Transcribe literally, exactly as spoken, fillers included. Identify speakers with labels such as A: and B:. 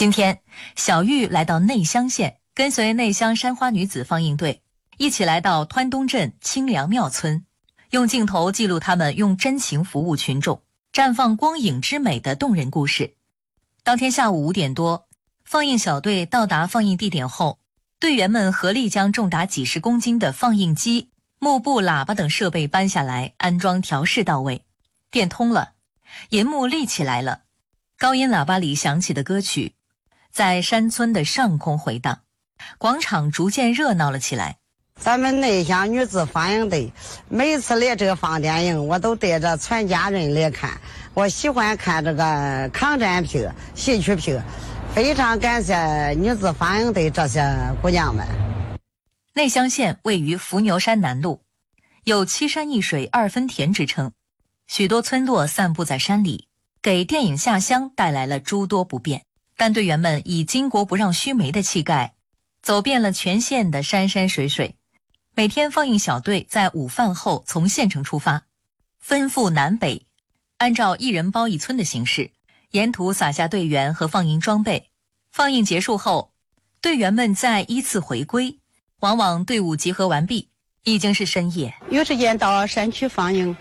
A: 今天，小玉来到内乡县，跟随内乡山花女子放映队，一起来到湍东镇清凉庙村，用镜头记录他们用真情服务群众、绽放光影之美的动人故事。当天下午五点多，放映小队到达放映地点后，队员们合力将重达几十公斤的放映机、幕布、喇叭等设备搬下来，安装调试到位。电通了，银幕立起来了，高音喇叭里响起的歌曲在山村的上空回荡，广场逐渐热闹了起来。
B: 咱们内乡女子放映队每次来这个放电影，我都带着全家人来看。我喜欢看这个抗战片、戏曲片，非常感谢女子放映队这些姑娘们。
A: 内乡县位于伏牛山南麓，有七山一水二分田之称，许多村落散布在山里，给电影下乡带来了诸多不便。但队员们以巾帼不让须眉的气概，走遍了全县的山山水水。每天放映小队在午饭后从县城出发，分赴南北，按照一人包一村的形式，沿途撒下队员和放映装备。放映结束后，队员们再依次回归，往往队伍集合完毕，已经是深夜。
C: 有时间到山区放映，